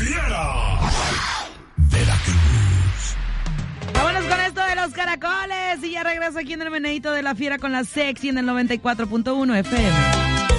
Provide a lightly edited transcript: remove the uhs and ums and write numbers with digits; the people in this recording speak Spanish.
Fiera. Veracruz. Vámonos con esto de los caracoles y ya regreso aquí en el Meneíto de la Fiera con la Sexy en el 94.1 FM.